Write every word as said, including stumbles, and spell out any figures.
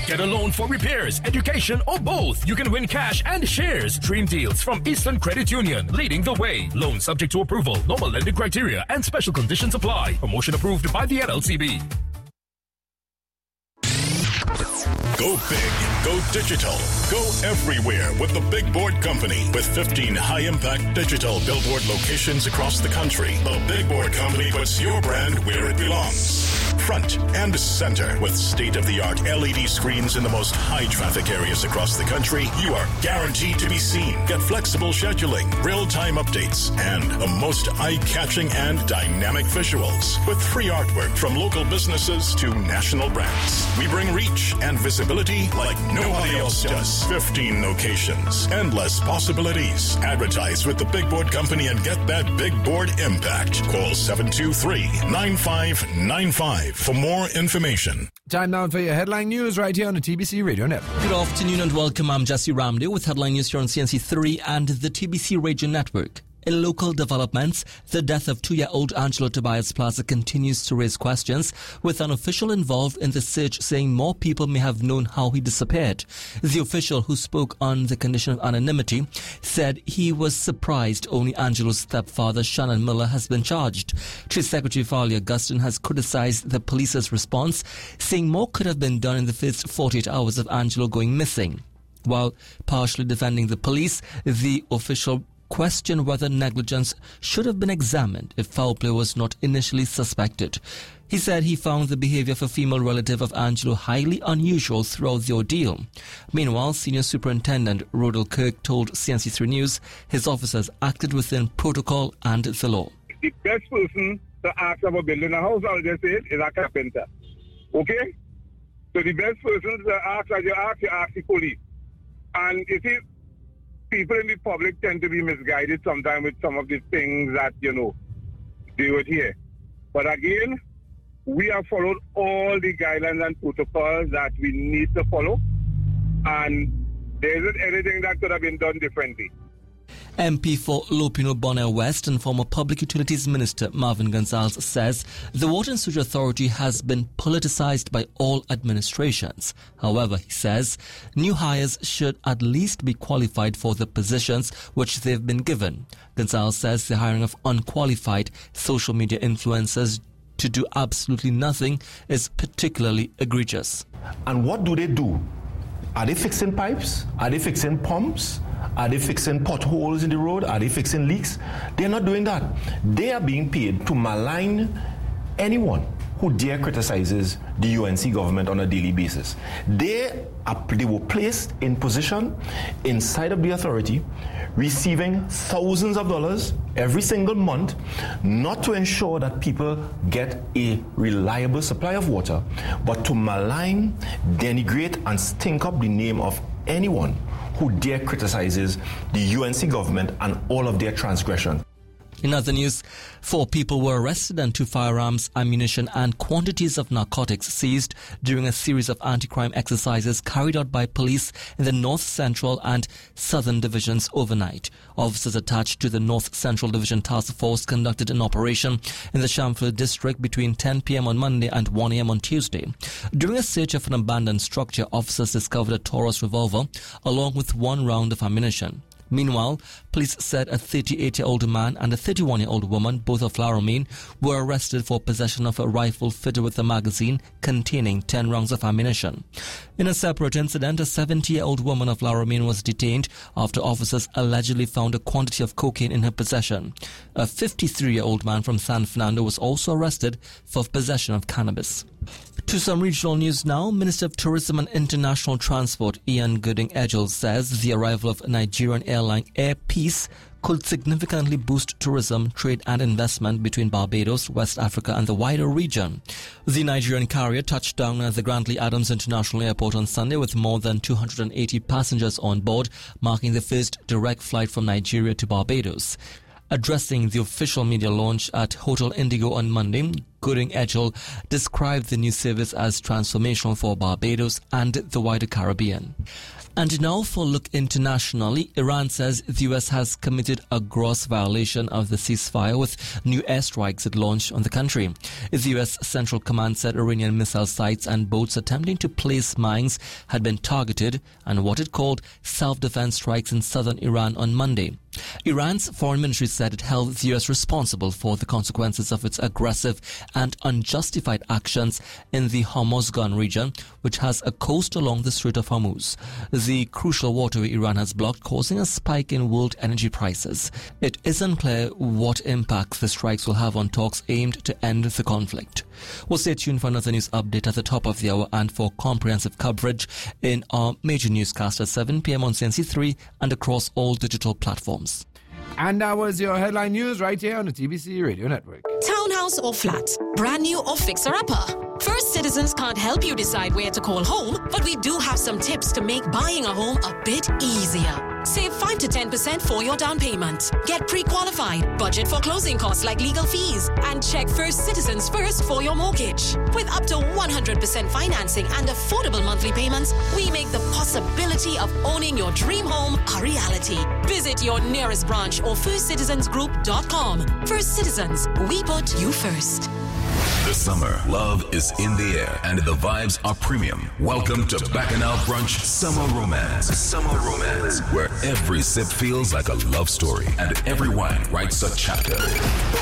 Get a loan for repairs, education, or both. You can win cash and shares. Dream deals from Eastern Credit Union, leading the way. Loan subject to approval. Normal lending criteria and special conditions apply. Promotion approved by the N L C B. Go big, go digital, go everywhere with the Big Board Company. With fifteen high-impact digital billboard locations across the country, the Big Board Company puts your brand where it belongs. Front and center with state-of-the-art L E D screens in the most high-traffic areas across the country, you are guaranteed to be seen. Get flexible scheduling, real-time updates, and the most eye-catching and dynamic visuals with free artwork from local businesses to national brands. We bring reach and visibility like nobody else does. fifteen locations, endless possibilities. Advertise with the Big Board Company and get that big board impact. Call seven two three, nine five nine five for more information. Time now for your headline news right here on the T B C Radio Network. Good afternoon and welcome. I'm Jesse Ramdale with headline news here on C N C three and the T B C Radio Network. In local developments, the death of two-year-old Angelo Tobias Plaza continues to raise questions, with an official involved in the search saying more people may have known how he disappeared. The official, who spoke on the condition of anonymity, said he was surprised only Angelo's stepfather, Shannon Miller, has been charged. Chief Secretary Farley Augustine has criticized the police's response, saying more could have been done in the first forty-eight hours of Angelo going missing. While partially defending the police, the official questioned whether negligence should have been examined if foul play was not initially suspected. He said he found the behavior of a female relative of Angelo highly unusual throughout the ordeal. Meanwhile, Senior Superintendent Rodel Kirk told C N C three News his officers acted within protocol and the law. The best person to ask about building a house, I'll just say it, is a carpenter. Okay? So the best person to ask, as you ask, you ask the police. And you see, people in the public tend to be misguided sometimes with some of the things that, you know, they would hear. But again, we have followed all the guidelines and protocols that we need to follow. And there isn't anything that could have been done differently. M P for Lopino Bonaire West and former Public Utilities Minister Marvin Gonzalez says the Water and Sewage Authority has been politicized by all administrations. However, he says new hires should at least be qualified for the positions which they've been given. Gonzalez says the hiring of unqualified social media influencers to do absolutely nothing is particularly egregious. And what do they do? Are they fixing pipes? Are they fixing pumps? Are they fixing potholes in the road? Are they fixing leaks? They're not doing that. They are being paid to malign anyone who dare criticizes the U N C government on a daily basis. They, are, they were placed in position inside of the authority, receiving thousands of dollars every single month, not to ensure that people get a reliable supply of water, but to malign, denigrate, and stink up the name of anyone who dare criticizes the U N C government and all of their transgressions. In other news, four people were arrested and two firearms, ammunition and quantities of narcotics seized during a series of anti-crime exercises carried out by police in the North Central and Southern Divisions overnight. Officers attached to the North Central Division Task Force conducted an operation in the Shamford district between ten p.m. on Monday and one a.m. on Tuesday. During a search of an abandoned structure, officers discovered a Taurus revolver along with one round of ammunition. Meanwhile, police said a thirty-eight-year-old man and a thirty-one-year-old woman, both of Laramine, were arrested for possession of a rifle fitted with a magazine containing ten rounds of ammunition. In a separate incident, a seventy-year-old woman of Laramine was detained after officers allegedly found a quantity of cocaine in her possession. A fifty-three-year-old man from San Fernando was also arrested for possession of cannabis. To some regional news now. Minister of Tourism and International Transport Ian Gooding-Edgell says the arrival of Nigerian airline Air Peace could significantly boost tourism, trade and investment between Barbados, West Africa and the wider region. The Nigerian carrier touched down at the Grantley Adams International Airport on Sunday with more than two hundred eighty passengers on board, marking the first direct flight from Nigeria to Barbados. Addressing the official media launch at Hotel Indigo on Monday, Gooding-Edgell described the new service as transformational for Barbados and the wider Caribbean. And now for a look internationally. Iran says the U S has committed a gross violation of the ceasefire with new airstrikes it launched on the country. The U S Central Command said Iranian missile sites and boats attempting to place mines had been targeted and what it called self-defense strikes in southern Iran on Monday. Iran's foreign ministry said it held the U S responsible for the consequences of its aggressive and unjustified actions in the Hormozgan region, which has a coast along the Strait of Hormuz, the crucial waterway Iran has blocked, causing a spike in world energy prices. It is unclear what impact the strikes will have on talks aimed to end the conflict. We'll stay tuned for another news update at the top of the hour and for comprehensive coverage in our major newscast at seven p.m. on C N C three and across all digital platforms. And that was your headline news right here on the T B C Radio Network. Townhouse or flat, brand new or fixer-upper. First Citizens can't help you decide where to call home, but we do have some tips to make buying a home a bit easier. Save five to ten percent for your down payment. Get pre-qualified, budget for closing costs like legal fees, and check First Citizens first for your mortgage. With up to one hundred percent financing and affordable monthly payments, we make the possibility of owning your dream home a reality. Visit your nearest branch or first citizens group dot com. First Citizens, we put you first. This summer, love is in the air and the vibes are premium. Welcome to Bacchanal Brunch Summer Romance. Summer Romance, where every sip feels like a love story and every wine writes a chapter.